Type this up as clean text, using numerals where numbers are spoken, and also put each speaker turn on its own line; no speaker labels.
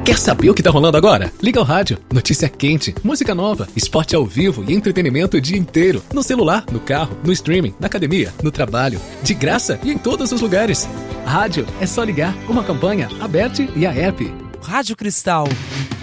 Quer saber o que tá rolando agora? Liga o rádio. Notícia quente, música nova, esporte ao vivo e entretenimento o dia inteiro. No celular, no carro, no streaming, na academia, no trabalho. De graça e em todos os lugares. Rádio é só ligar. Uma campanha, Aberte e a app.
Rádio Cristal